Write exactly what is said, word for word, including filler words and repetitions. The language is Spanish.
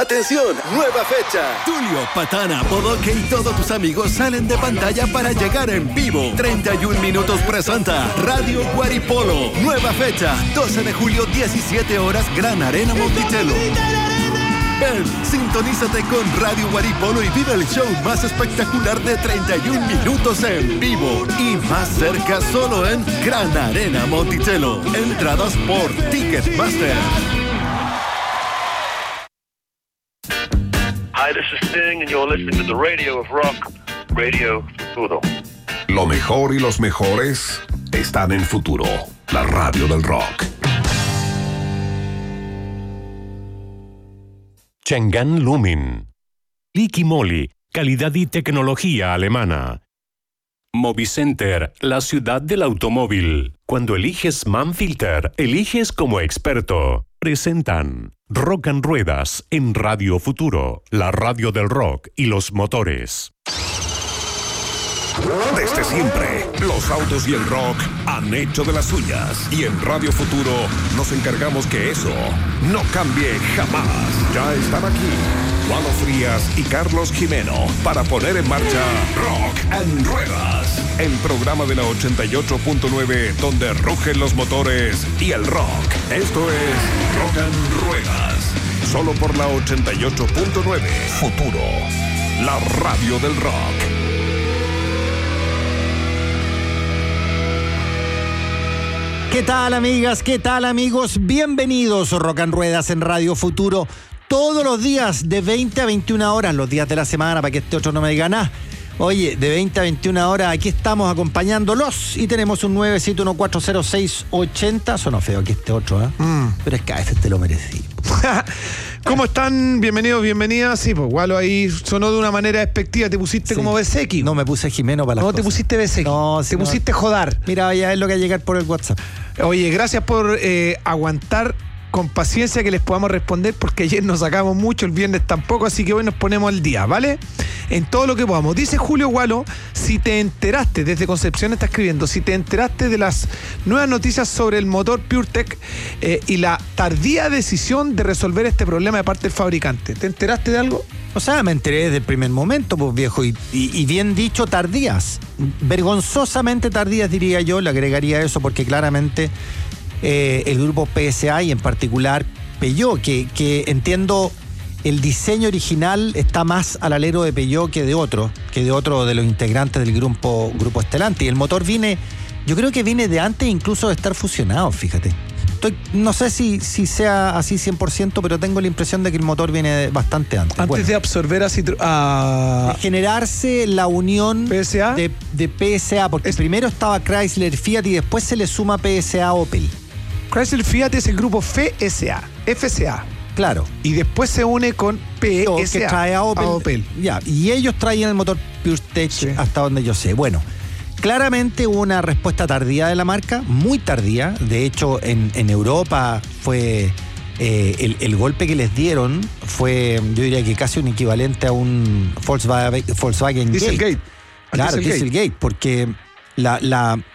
¡Atención! ¡Nueva fecha! Tulio, Patana, Bodoque y todos tus amigos salen de pantalla para llegar en vivo. treinta y un minutos presenta Radio Guaripolo. Nueva fecha, doce de julio, diecisiete horas, Gran Arena Monticello. Ven, sintonízate con Radio Guaripolo y vive el show más espectacular de treinta y un minutos en vivo. Y más cerca solo en Gran Arena Monticello. Entradas por Ticketmaster. Hi, this is Sting and you're listening to the Radio of Rock, Radio Futuro. Lo mejor y los mejores están en Futuro, la radio del rock. Chang'an Lumin. Liqui Moly, calidad y tecnología alemana. Movicenter, la ciudad del automóvil. Cuando eliges Manfilter, eliges como experto. Presentan Rock and Ruedas en Radio Futuro, la radio del rock y los motores. Desde siempre, los autos y el rock han hecho de las suyas. Y en Radio Futuro nos encargamos que eso no cambie jamás. Ya están aquí Juan Frías y Carlos Jimeno para poner en marcha Rock and Ruedas, el programa de la ochenta y ocho punto nueve donde rugen los motores y el rock. Esto es Rock and Ruedas, solo por la ochenta y ocho punto nueve. Futuro, la radio del rock. ¿Qué tal, amigas? ¿Qué tal, amigos? Bienvenidos a Rock and Ruedas en Radio Futuro. Todos los días de veinte a veintiuna horas, los días de la semana, para que este otro no me diga nada. Oye, de veinte a veintiuna horas, aquí estamos acompañándolos y tenemos un nueve siete uno cuatro cero seis ochenta. Sonó feo aquí este otro, ¿eh? Mm. Pero es que a ese te lo merecí. ¿Cómo están? Bienvenidos, bienvenidas. Sí, pues Gualo ahí sonó de una manera despectiva. Te pusiste sí. como Besequi. No, me puse Jimeno para las No, cosas. te pusiste Besequi. No, te no. pusiste Jodar. Mira, ya es lo que va a llegar por el WhatsApp. Oye, gracias por eh, aguantar con paciencia que les podamos responder, porque ayer nos sacamos mucho, el viernes tampoco, así que hoy nos ponemos al día, ¿vale? En todo lo que podamos. Dice Julio Gualo, si te enteraste, desde Concepción está escribiendo, si te enteraste de las nuevas noticias sobre el motor PureTech eh, y la tardía decisión de resolver este problema de parte del fabricante. ¿Te enteraste de algo? O sea, me enteré desde el primer momento, pues viejo, y, y, y bien dicho, tardías. Vergonzosamente tardías, diría yo, le agregaría eso, porque claramente eh, el grupo P S A y en particular Peugeot, que, que entiendo el diseño original está más al alero de Peugeot que de otro, que de otro de los integrantes del grupo, grupo Stellantis. Y el motor viene, yo creo que viene de antes incluso de estar fusionado, fíjate. Estoy, no sé si, si sea así cien por ciento, pero tengo la impresión de que el motor viene bastante antes. Antes bueno, de absorber a, Citro- a... de generarse la unión P S A de, de P S A, porque es... primero estaba Chrysler, Fiat y después se le suma P S A Opel. Chrysler Fiat es el grupo F S A, F S A. Claro. Y después se une con P S A. Que trae a Opel. A Opel. Ya, y ellos traían el motor PureTech, sí, hasta donde yo sé. Bueno, claramente hubo una respuesta tardía de la marca, muy tardía. De hecho, en, en Europa fue eh, el, el golpe que les dieron fue, yo diría que casi un equivalente a un Volkswagen, Volkswagen Dieselgate. Gate. Claro, Dieselgate, Dieselgate, porque la, la,